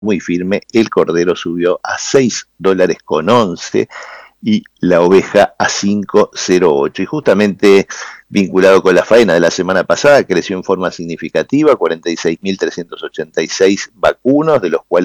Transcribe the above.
muy firme, el cordero subió a $6.11 y la oveja a 5.08. Y justamente vinculado con la faena de la semana pasada, creció en forma significativa, 46.386 vacunos, de los cuales